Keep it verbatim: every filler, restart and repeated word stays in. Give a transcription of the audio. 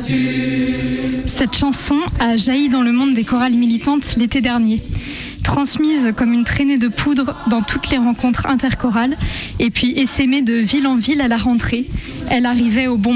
Cette chanson a jailli dans le monde des chorales militantes l'été dernier. Transmise comme une traînée de poudre dans toutes les rencontres interchorales et puis essaimée de ville en ville à la rentrée, elle arrivait au bon